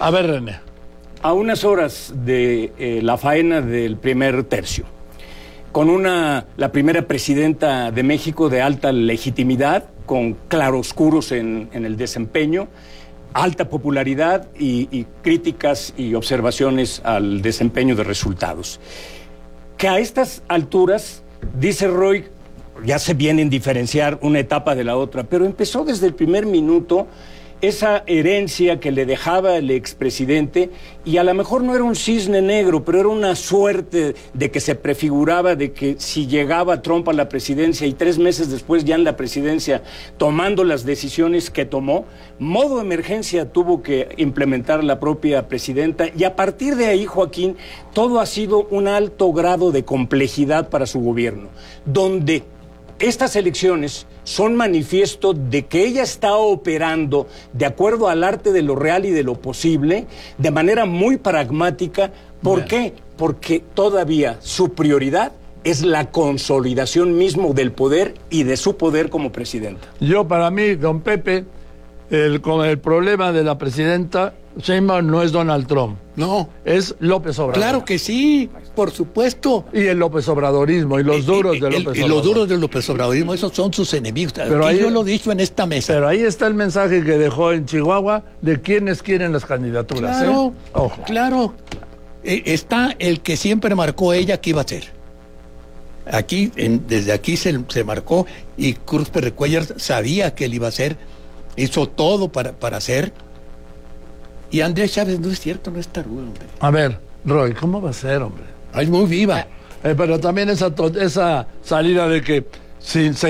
A ver, René. A unas horas de la faena del primer tercio, con la primera presidenta de México de alta legitimidad, con claroscuros en el desempeño, alta popularidad y críticas y observaciones al desempeño de resultados. Que a estas alturas, dice Roy, ya se vienen a diferenciar una etapa de la otra, pero empezó desde el primer minuto esa herencia que le dejaba el expresidente, y a lo mejor no era un cisne negro, pero era una suerte de que se prefiguraba de que si llegaba Trump a la presidencia y 3 meses después ya en la presidencia tomando las decisiones que tomó, modo emergencia tuvo que implementar la propia presidenta, y a partir de ahí, Joaquín, todo ha sido un alto grado de complejidad para su gobierno, donde estas elecciones son manifiesto de que ella está operando de acuerdo al arte de lo real y de lo posible, de manera muy pragmática. ¿Por qué? Porque todavía su prioridad es la consolidación mismo del poder y de su poder como presidenta. Para mí, don Pepe, con el problema de la presidenta Sheinbaum no es Donald Trump. No. Es López Obrador. Claro que sí, por supuesto. Y el López Obradorismo, y los duros de López Obrador. Y los duros del López Obradorismo, esos son sus enemigos. Pero ahí, yo lo he dicho en esta mesa. Pero ahí está el mensaje que dejó en Chihuahua de quienes quieren las candidaturas. Claro, Ojo. Claro. Está el que siempre marcó ella que iba a ser. Aquí, desde aquí se marcó, y Cruz Perrecuellar sabía que él iba a ser, hizo todo para hacer. Y Andrea Chávez no es cierto, no es tarudo, hombre. A ver, Roy, ¿cómo va a ser, hombre? Es muy viva. Pero también esa salida de que se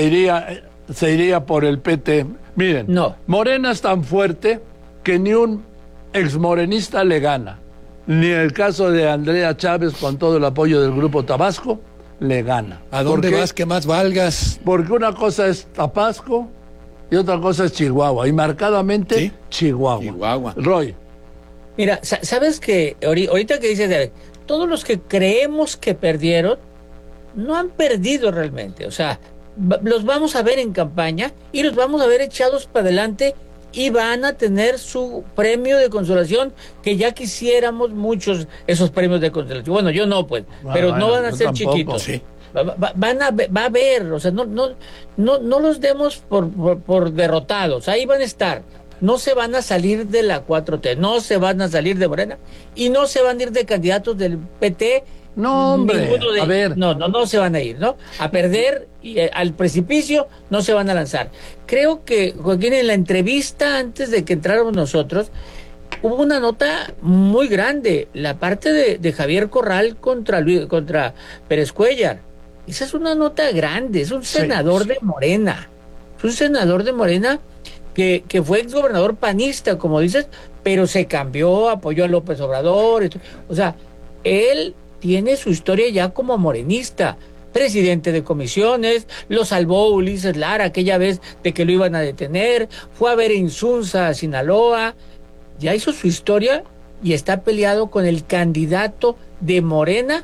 iría por el PT. Miren, no. Morena es tan fuerte que ni un exmorenista le gana. Ni el caso de Andrea Chávez, con todo el apoyo del Grupo Tabasco, le gana. ¿A dónde vas que más valgas? Porque una cosa es Tabasco y otra cosa es Chihuahua. Y marcadamente, ¿sí? Chihuahua. Roy. Mira, ¿sabes qué? Ahorita que dices, todos los que creemos que perdieron, no han perdido realmente. O sea, los vamos a ver en campaña y los vamos a ver echados para adelante y van a tener su premio de consolación, que ya quisiéramos muchos esos premios de consolación. Bueno, yo no, pues, pero no van a ser tampoco, chiquitos. Sí. Va a haber, o sea, no los demos por derrotados, ahí van a estar. No se van a salir de la 4T, no se van a salir de Morena y no se van a ir de candidatos del PT. No, hombre, a ver. No se van a ir, ¿no? A perder y al precipicio no se van a lanzar. Creo que, Joaquín, en la entrevista antes de que entráramos nosotros, hubo una nota muy grande, la parte de Javier Corral contra Pérez Cuéllar. Esa es una nota grande, es un senador de Morena. Es un senador de Morena que fue exgobernador panista, como dices, pero se cambió, apoyó a López Obrador. O sea, él tiene su historia ya como morenista, presidente de comisiones, lo salvó Ulises Lara aquella vez de que lo iban a detener, fue a ver Insunza a Sinaloa, ya hizo su historia y está peleado con el candidato de Morena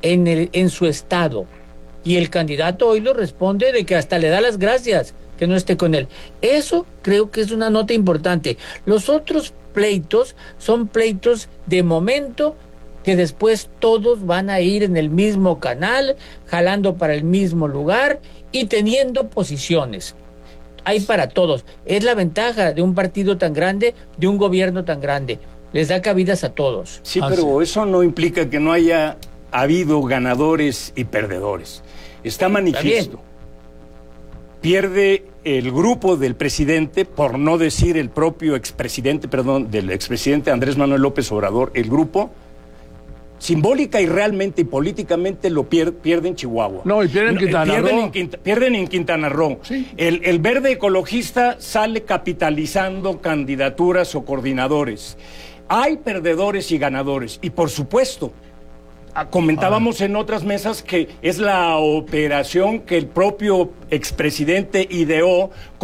en su estado. Y el candidato hoy lo responde de que hasta le da las gracias que no esté con él. Eso creo que es una nota importante. Los otros pleitos son pleitos de momento, que después todos van a ir en el mismo canal, jalando para el mismo lugar y teniendo posiciones. Hay para todos. Es la ventaja de un partido tan grande, de un gobierno tan grande. Les da cabidas a todos. Sí, pero eso no implica que no haya habido ganadores y perdedores. Está manifiesto. Pierde el grupo del presidente, por no decir el propio del expresidente Andrés Manuel López Obrador, el grupo, simbólica y realmente y políticamente lo pierde en Chihuahua. No, y pierden en Quintana Roo. Pierden en Quintana Roo. Sí. El verde ecologista sale capitalizando candidaturas o coordinadores. Hay perdedores y ganadores. Y por supuesto, comentábamos en otras mesas que es la operación que el propio expresidente ideó